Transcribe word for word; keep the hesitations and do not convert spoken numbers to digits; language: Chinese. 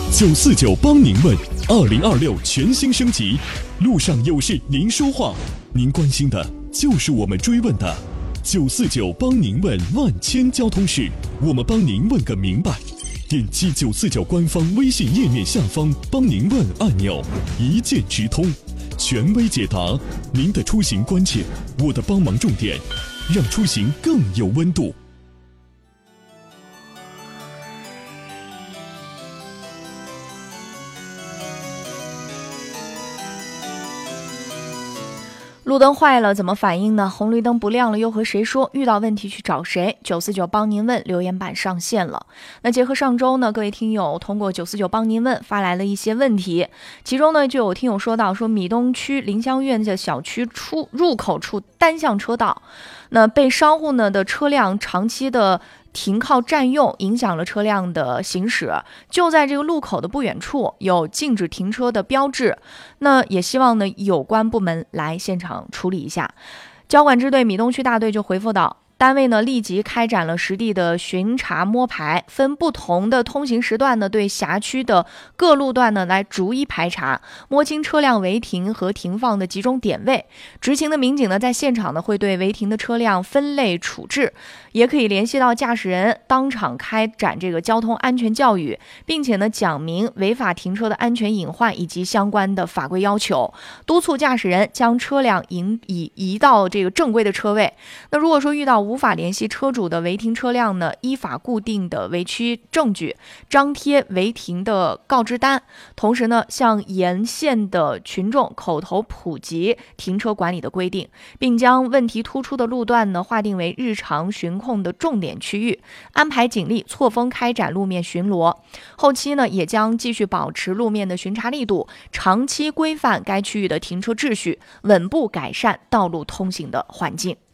九四九帮您问，二零二六全新升级，路上有事您说话，您关心的就是我们追问的。九四九帮您问万千交通事，我们帮您问个明白。点击九四九官方微信页面下方帮您问按钮，一键直通，权威解答您的出行关切，我的帮忙重点，让出行更有温度。 路灯坏了怎么反应呢？红绿灯不亮了又和谁说？遇到问题去找谁？九四九帮您问留言板上线了。那结合上周呢，各位听友通过九四九帮您问发来了一些问题，其中呢就有听友说到说米东区林香苑的小区出入口处单向车道，那被商户呢的车辆长期的停靠占用，影响了车辆的行驶。就在这个路口的不远处有禁止停车的标志，那也希望呢有关部门来现场处理一下。交管支队米东区大队就回复道，单位呢立即开展了实地的巡查摸排，分不同的通行时段呢，对辖区的各路段呢来逐一排查，摸清车辆违停和停放的集中点位。执勤的民警呢在现场呢会对违停的车辆分类处置，也可以联系到驾驶人当场开展这个交通安全教育，并且呢讲明违法停车的安全隐患以及相关的法规要求，督促驾驶人将车辆移移移到这个正规的车位。那如果说遇到无法联系车主的违停车辆呢，依法固定的违区证据，张贴违停的告知单，同时呢向沿线的群众口头普及停车管理的规定，并将问题突出的路段呢划定为日常巡控的重点区域，安排警力错峰开展路面巡逻。后期呢也将继续保持路面的巡查力度，长期规范该区域的停车秩序，稳步改善道路通行的环境。